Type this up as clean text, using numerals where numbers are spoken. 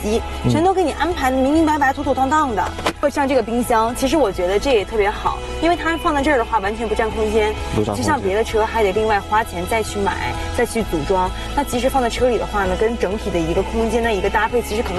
题，全都给你安排的明明白白、妥妥当当的。像这个冰箱，其实我觉得这也特别好，因为它放在这儿的话完全不占空间，就像别的车还得另外花钱再去买、再去组装。那其实放在车里的话呢，跟整体的一个空间的一个搭配，其实可能。